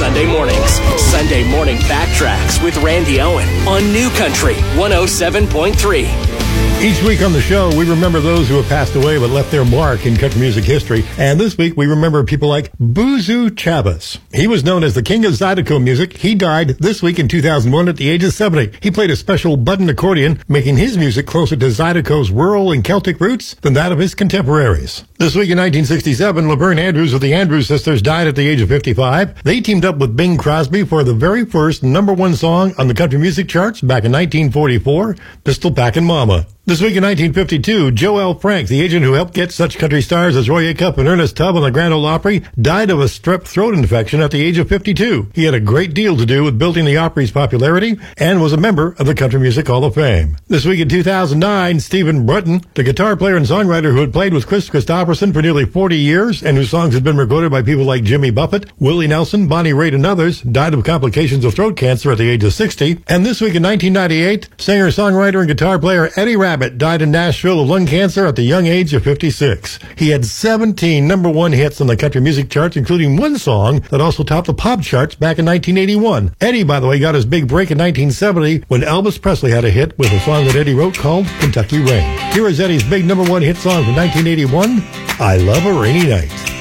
Sunday mornings. Sunday Morning Backtracks with Randy Owen on New Country 107.3. Each week on the show, we remember those who have passed away but left their mark in country music history. And this week, we remember people like Buzu Chavez. He was known as the king of Zydeco music. He died this week in 2001 at the age of 70. He played a special button accordion, making his music closer to Zydeco's rural and Celtic roots than that of his contemporaries. This week in 1967, Laverne Andrews of the Andrews Sisters died at the age of 55. They teamed up with Bing Crosby for the very first #1 song on the country music charts back in 1944, Pistol Packin' Mama. This week in 1952, Joel Frank, the agent who helped get such country stars as Roy Acuff and Ernest Tubb on the Grand Ole Opry, died of a strep throat infection at the age of 52. He had a great deal to do with building the Opry's popularity and was a member of the Country Music Hall of Fame. This week in 2009, Stephen Brunton, the guitar player and songwriter who had played with Chris Christopherson for nearly 40 years and whose songs had been recorded by people like Jimmy Buffett, Willie Nelson, Bonnie Raitt, and others, died of complications of throat cancer at the age of 60. And this week in 1998, singer, songwriter, and guitar player Eddie Rabbitt died in Nashville of lung cancer at the young age of 56. He had 17 #1 hits on the country music charts, including one song that also topped the pop charts back in 1981. Eddie, by the way, got his big break in 1970 when Elvis Presley had a hit with a song that Eddie wrote called Kentucky Rain. Here is Eddie's big #1 hit song from 1981, I Love a Rainy Night.